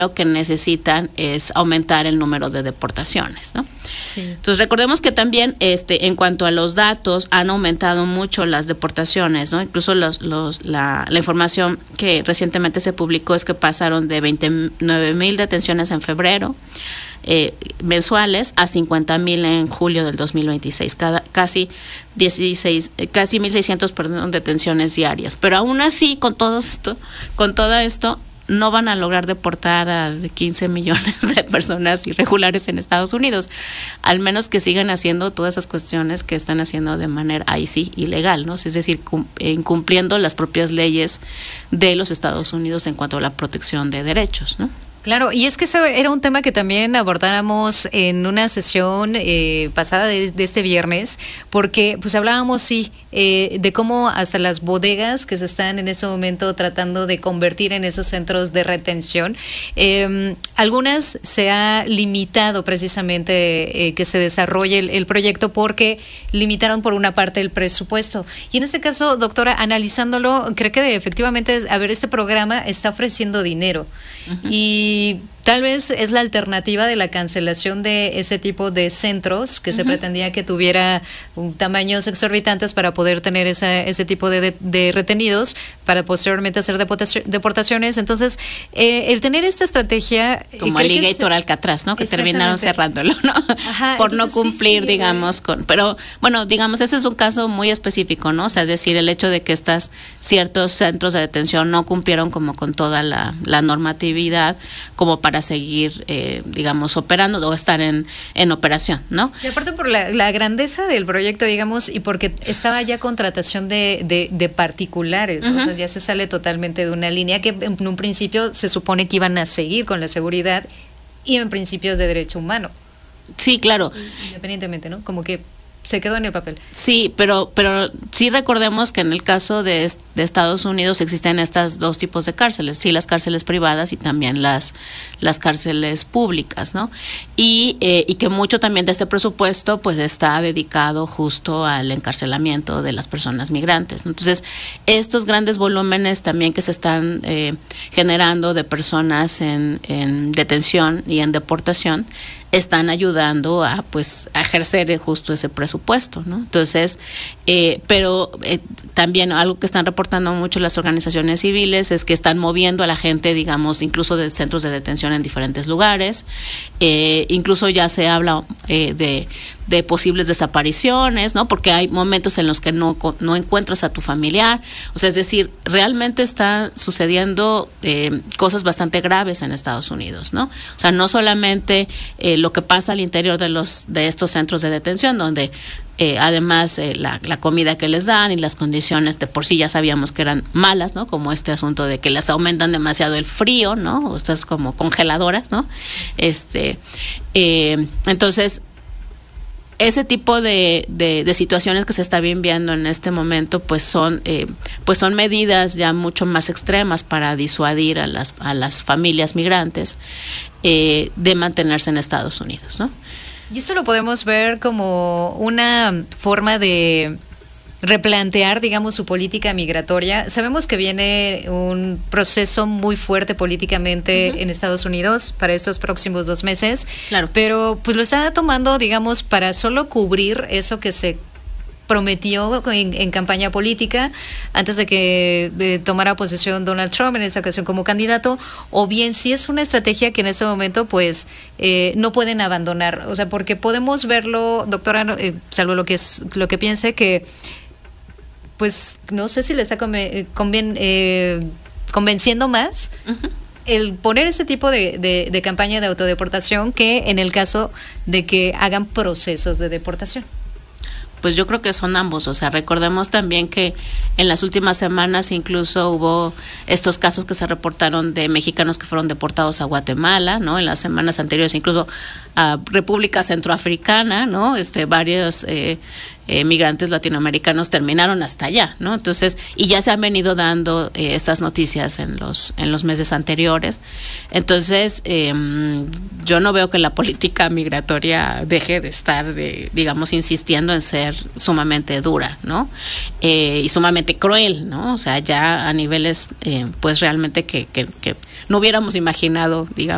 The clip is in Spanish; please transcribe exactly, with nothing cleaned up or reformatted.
lo que necesitan es aumentar el número de deportaciones, ¿no? Sí. Entonces recordemos que también este en cuanto a los datos han aumentado mucho las deportaciones, ¿no? Incluso los, los la, la información que recientemente se publicó es que pasaron de veintinueve mil detenciones en febrero eh, mensuales a cincuenta mil en julio del dos mil veintiséis, cada, casi dieciséis, casi mil seiscientos perdón, detenciones diarias. Pero aún así, con todo esto, con todo esto no van a lograr deportar a quince millones de personas irregulares en Estados Unidos, al menos que sigan haciendo todas esas cuestiones que están haciendo de manera ahí sí ilegal, ¿no? Es decir, incumpliendo las propias leyes de los Estados Unidos en cuanto a la protección de derechos, ¿no? Claro, y es que ese era un tema que también abordáramos en una sesión eh, pasada de, de este viernes, porque pues hablábamos, sí, eh, de cómo hasta las bodegas que se están en este momento tratando de convertir en esos centros de retención, eh, algunas se ha limitado precisamente eh, que se desarrolle el, el proyecto porque limitaron por una parte el presupuesto. Y en este caso, doctora, analizándolo, creo que efectivamente, a ver, este programa está ofreciendo dinero. Uh-huh. Y tal vez es la alternativa de la cancelación de ese tipo de centros que uh-huh. se pretendía que tuviera un tamaños exorbitantes para poder tener esa, ese tipo de, de, de retenidos para posteriormente hacer deportaciones. Entonces, eh, el tener esta estrategia... Como Alligator Alcatraz, ¿no? Que terminaron cerrándolo, ¿no? Ajá, por no cumplir, sí, sí, digamos, eh. con... Pero, bueno, digamos, ese es un caso muy específico, ¿no? O sea, es decir, el hecho de que estas ciertos centros de detención no cumplieron como con toda la, la normatividad como para para seguir, eh, digamos, operando o estar en, en operación, ¿no? Sí, aparte por la, la grandeza del proyecto, digamos, y porque estaba ya contratación de, de, de particulares, uh-huh. o sea, ya se sale totalmente de una línea que en un principio se supone que iban a seguir con la seguridad y en principios de derecho humano. Sí, claro. Independientemente, ¿no? Como que se quedó en el papel. Sí, pero pero sí recordemos que en el caso de, de Estados Unidos existen estas dos tipos de cárceles, sí, las cárceles privadas y también las las cárceles públicas, ¿no? Y eh, y que mucho también de este presupuesto pues está dedicado justo al encarcelamiento de las personas migrantes, ¿no? Entonces, estos grandes volúmenes también que se están eh, generando de personas en, en detención y en deportación están ayudando a pues a ejercer justo ese presupuesto, ¿no? Entonces, eh, pero eh, también algo que están reportando mucho las organizaciones civiles es que están moviendo a la gente, digamos, incluso de centros de detención en diferentes lugares, eh, incluso ya se habla eh, de, de posibles desapariciones, ¿no? Porque hay momentos en los que no, no encuentras a tu familiar, o sea, es decir, realmente están sucediendo eh, cosas bastante graves en Estados Unidos, ¿no? O sea, no solamente eh, lo que pasa al interior de los de estos centros de detención, donde eh, además eh, la, la comida que les dan y las condiciones de por sí ya sabíamos que eran malas, ¿no? Como este asunto de que les aumentan demasiado el frío, ¿no? O estas como congeladoras, ¿no? Este, eh, entonces ese tipo de, de, de situaciones que se está viviendo en este momento, pues son, eh, pues son medidas ya mucho más extremas para disuadir a las, a las familias migrantes eh, de mantenerse en Estados Unidos, ¿no? Y esto lo podemos ver como una forma de replantear, digamos, su política migratoria. Sabemos que viene un proceso muy fuerte políticamente uh-huh. en Estados Unidos para estos próximos dos meses, claro. pero pues lo está tomando, digamos, para solo cubrir eso que se prometió en, en campaña política antes de que de, tomara posesión Donald Trump en esta ocasión como candidato, o bien si es una estrategia que en este momento pues eh, no pueden abandonar, o sea, porque podemos verlo, doctora, eh, salvo lo que es lo que piense, que pues no sé si le está conven, conven, eh, convenciendo más uh-huh. el poner ese tipo de, de, de campaña de autodeportación que en el caso de que hagan procesos de deportación. Pues yo creo que son ambos, o sea, recordemos también que en las últimas semanas incluso hubo estos casos que se reportaron de mexicanos que fueron deportados a Guatemala, ¿no? En las semanas anteriores incluso a República Centroafricana, ¿no? Este, varios eh, eh, migrantes latinoamericanos terminaron hasta allá, ¿no? Entonces, y ya se han venido dando eh, estas noticias en los en los meses anteriores. Entonces, eh, yo no veo que la política migratoria deje de estar, de, digamos, insistiendo en ser sumamente dura, ¿no? Eh, y sumamente cruel, ¿no? O sea, ya a niveles, eh, pues realmente que, que, que no hubiéramos imaginado, digamos,